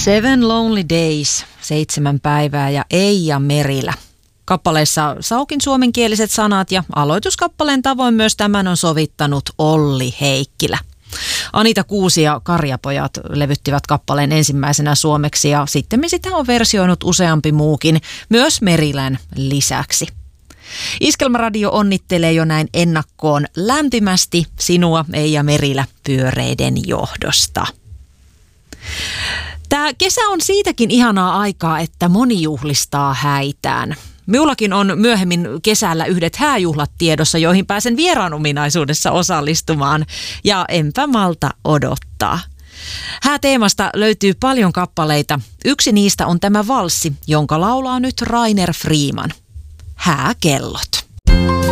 Seven Lonely Days, 7 päivää ja Eija Merilä. Kappaleissa Saukin suomenkieliset sanat ja aloituskappaleen tavoin myös tämän on sovittanut Olli Heikkilä. Anita Kuusi ja Karjapojat levyttivät kappaleen ensimmäisenä suomeksi ja sitten sitä on versioinut useampi muukin, myös Merilän lisäksi. Iskelmäradio onnittelee jo näin ennakkoon lämpimästi sinua, Eija Merilä, pyöreiden johdosta. Tämä kesä on siitäkin ihanaa aikaa, että moni juhlistaa häitään. Minullakin on myöhemmin kesällä yhdet hääjuhlat tiedossa, joihin pääsen vieraan ominaisuudessa osallistumaan. Ja enpä malta odottaa. Hääteemasta löytyy paljon kappaleita. Yksi niistä on tämä valssi, jonka laulaa nyt Rainer Freeman. Hääkellot.